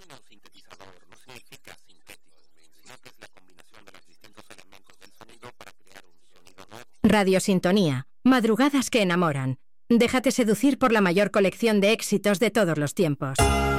Radio Sintonía. Madrugadas que enamoran. Déjate seducir por la mayor colección de éxitos de todos los tiempos.